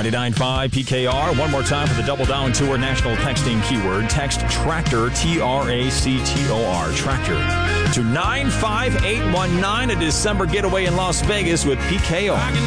99.5 PKR. One more time for the Double Down Tour national texting keyword. Text Tractor, Tractor, Tractor, to 95819. A December getaway in Las Vegas with PKR.